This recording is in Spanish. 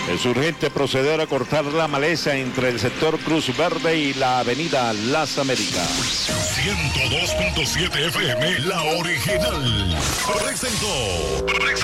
Es urgente proceder a cortar la maleza entre el sector Cruz Verde y la avenida Las Américas. 102.7 FM, la original. Presentó.